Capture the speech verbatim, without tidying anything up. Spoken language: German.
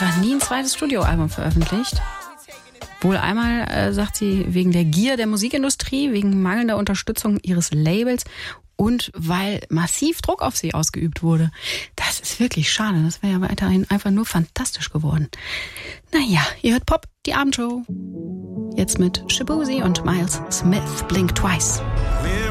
einfach nie ein zweites Studioalbum veröffentlicht. Wohl einmal, äh, sagt sie, wegen der Gier der Musikindustrie, wegen mangelnder Unterstützung ihres Labels und weil massiv Druck auf sie ausgeübt wurde. Das ist wirklich schade. Das wäre ja weiterhin einfach nur fantastisch geworden. Naja, ihr hört Pop, die Abendshow. Jetzt mit Shaboozey und Miles Smith, Blink Twice. We're